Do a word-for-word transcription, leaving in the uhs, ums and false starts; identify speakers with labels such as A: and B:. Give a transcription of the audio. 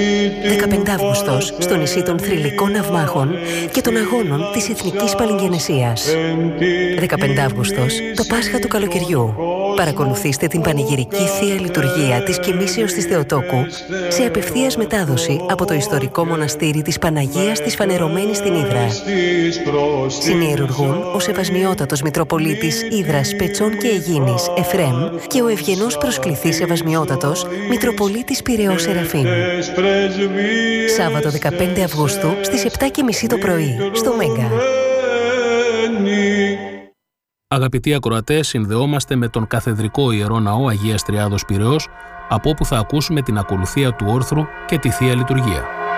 A: δεκαπέντε Αυγούστος, στο νησί των θρυλικών ναυμάχων και των αγώνων της Εθνικής Παλιγγενεσίας. δεκαπέντε Αυγούστος, το Πάσχα του καλοκαιριού. Παρακολουθήστε την πανηγυρική Θεία Λειτουργία της Κοιμήσεως της Θεοτόκου σε απευθείας μετάδοση από το ιστορικό μοναστήρι της Παναγίας της Φανερωμένης στην Ύδρα. Συνιερουργούν ο Σεβασμιότατος Μητροπολίτης Ύδρας, Πετσών και Αιγίνης Εφρέμ και ο ευγενός προσκληθής Σεβασμιότατος Μητροπολίτης Πειραιώς Σεραφείμ. Σάββατο δεκαπέντε Αυγούστου στις επτά και μισή το πρωί στο Μέγκα.
B: Αγαπητοί ακροατές, συνδεόμαστε με τον Καθεδρικό Ιερό Ναό Αγίας Τριάδος Πειραιώς, από όπου θα ακούσουμε την ακολουθία του όρθρου και τη Θεία Λειτουργία.